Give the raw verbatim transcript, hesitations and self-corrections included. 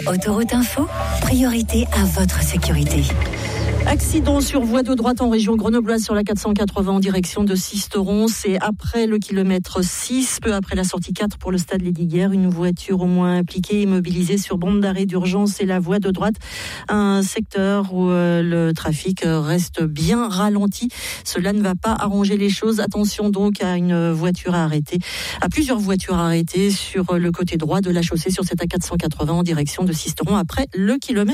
Autoroute Info, priorité à votre sécurité. Accident sur voie de droite en région grenobloise sur la quatre cent quatre-vingts en direction de Sisteron. C'est après le kilomètre six, peu après la sortie quatre pour le stade Lesdiguières. Une voiture au moins impliquée, immobilisée sur bande d'arrêt d'urgence et la voie de droite. Un secteur où euh, le trafic reste bien ralenti. Cela ne va pas arranger les choses. Attention donc à une voiture arrêtée, à plusieurs voitures arrêtées sur le côté droit de la chaussée sur cette A quatre cent quatre-vingts en direction de Sisteron après le kilomètre